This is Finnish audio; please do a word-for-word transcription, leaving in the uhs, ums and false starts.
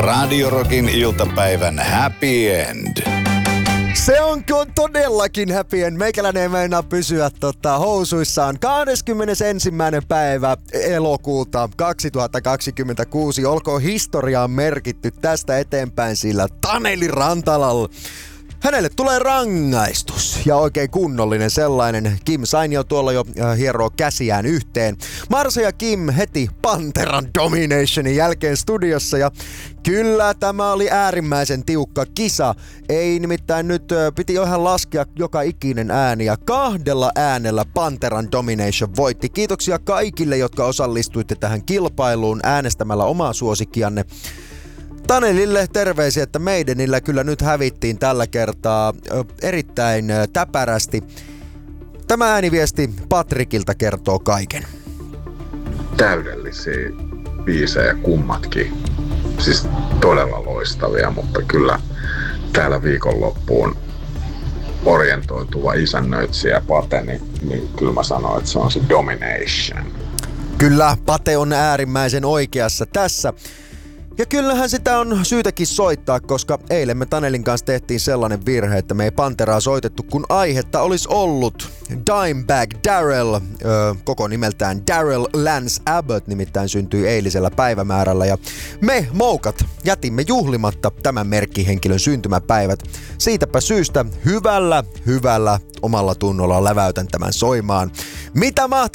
Radio Rockin iltapäivän happy end. Se on todellakin happy end. Meikäläinen ei meinaa pysyä tota, housuissaan. kahdeskymmenesensimmäinen päivä elokuuta kaksituhattakaksikymmentäkuusi. Olkoon historiaan merkitty tästä eteenpäin, sillä Taneli Rantalalla hänelle tulee rangaistus ja oikein kunnollinen sellainen. Kim Sainio tuolla jo äh, hieroo käsiään yhteen. Marsa ja Kim heti Panteran Dominationin jälkeen studiossa ja kyllä tämä oli äärimmäisen tiukka kisa. Ei nimittäin nyt äh, piti ihan laskea joka ikinen ääni ja kahdella äänellä Panteran Domination voitti. Kiitoksia kaikille, jotka osallistuitte tähän kilpailuun äänestämällä omaa suosikkianne. Tanelille terveisiä, että Maidenillä kyllä nyt hävittiin tällä kertaa ö, erittäin ö, täpärästi. Tämä ääniviesti Patrikilta kertoo kaiken. Täydellisiä biisejä kummatkin. Siis todella loistavia, mutta kyllä täällä viikonloppuun orientoituva isännöitsijä Pate, niin, niin kyllä mä sanoin, että se on se Domination. Kyllä, Pate on äärimmäisen oikeassa tässä. Ja kyllähän sitä on syytäkin soittaa, koska eilen me Tanelin kanssa tehtiin sellainen virhe, että me ei Panteraa soitettu, kun aihetta olisi ollut. Dimebag Darrell, öö, koko nimeltään Darrell Lance Abbott, nimittäin syntyi eilisellä päivämäärällä. Ja me moukat jätimme juhlimatta tämän merkkihenkilön syntymäpäivät. Siitäpä syystä hyvällä, hyvällä omalla tunnolla läväytän tämän soimaan. Mitä mahtaa?